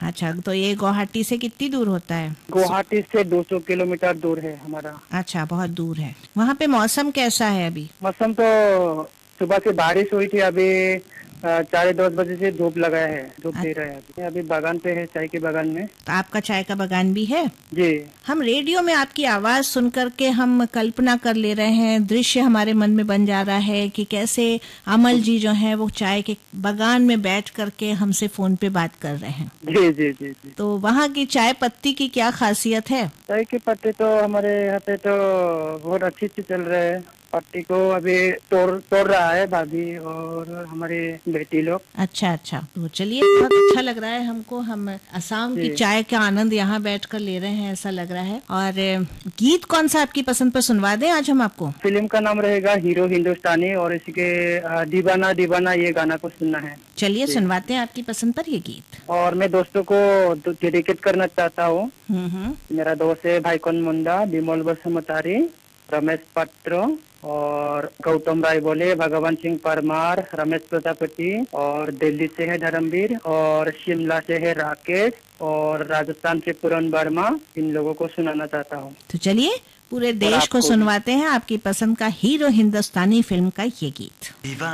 अच्छा, तो ये गुवाहाटी से कितनी दूर होता है? गुवाहाटी से 200 किलोमीटर दूर है हमारा। अच्छा, बहुत दूर है। वहाँ पे मौसम कैसा है अभी? मौसम तो सुबह से बारिश हुई थी, अभी 10:30 बजे से धूप लगाया है, धूप दे रहा है। अभी बागान पे है, चाय के बागान में। तो आपका चाय का बागान भी है? जी। हम रेडियो में आपकी आवाज सुन करके हम कल्पना कर ले रहे हैं, दृश्य हमारे मन में बन जा रहा है कि कैसे अमल जी जो है वो चाय के बागान में बैठ करके हमसे फोन पे बात कर रहे हैं। जी जी जी जी। तो वहाँ की चाय पत्ती की क्या खासियत है? चाय के पत्ते तो हमारे यहाँ पे तो बहुत अच्छी से चल रहे हैं। पत्ती को अभी तोड़ रहा है भाभी और हमारी बेटी लोग। अच्छा अच्छा, तो चलिए, बहुत अच्छा लग रहा है हमको। हम असम की चाय का आनंद यहाँ बैठकर ले रहे हैं, ऐसा लग रहा है। और गीत कौन सा आपकी पसंद पर सुनवा दें आज हम आपको? फिल्म का नाम रहेगा हीरो हिंदुस्तानी और इसके दीवाना दीवाना ये गाना को सुनना है। चलिए सुनवाते हैं आपकी पसंद पर ये गीत। और मैं दोस्तों को डेडिकेट करना चाहता हूँ। मेरा दोस्त है भाईकन मुंडा, विमल बसुमतारी, रमेश पात्र और गौतम राय बोले, भगवान सिंह परमार, रमेश प्रजापति, और दिल्ली से है धर्मवीर, और शिमला से है राकेश, और राजस्थान से पूरन वर्मा। इन लोगों को सुनाना चाहता हूँ। तो चलिए पूरे देश को सुनवाते हैं आपकी पसंद का हीरो हिंदुस्तानी फिल्म का ये गीत।